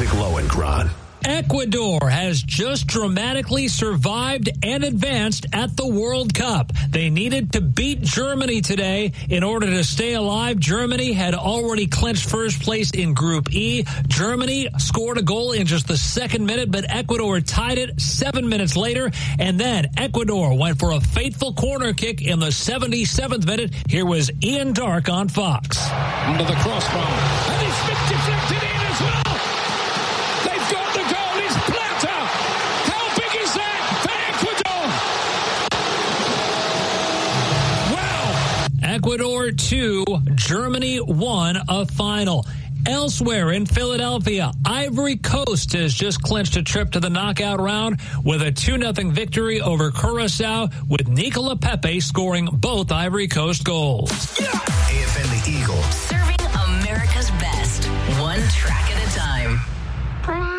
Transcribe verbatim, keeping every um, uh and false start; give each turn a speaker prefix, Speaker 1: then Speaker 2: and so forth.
Speaker 1: Isaac Lowenkron.
Speaker 2: Ecuador has just dramatically survived and advanced at the World Cup. They needed to beat Germany today in order to stay alive. Germany had already clinched first place in Group E. Germany scored a goal in just the second minute, but Ecuador tied it seven minutes later. And then Ecuador went for a fateful corner kick in the seventy-seventh minute. Here was Ian Dark on Fox.
Speaker 3: Under the crossbar. And it's been deflected in as well.
Speaker 2: Ecuador two, Germany one, a final. Elsewhere in Philadelphia, Ivory Coast has just clinched a trip to the knockout round with a two nothing victory over Curacao, with Nicola Pepe scoring both Ivory Coast goals.
Speaker 1: A F N The Eagle.
Speaker 4: Serving America's best, one track at a time.